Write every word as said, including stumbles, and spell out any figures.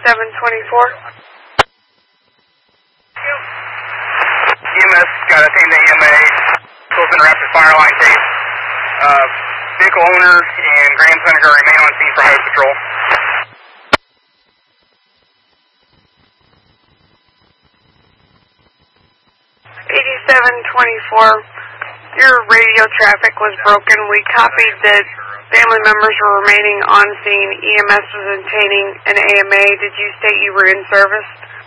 eighty-seven twenty-four. E M S got a team to E M A, close in rapid fire line chase. Uh, vehicle owner and Graham Seneca remain on scene for highway patrol. eighty-seven twenty-four, your radio traffic was broken. We copied that family members were remaining on scene. E M S was obtaining an A M A. Did you state you were in service?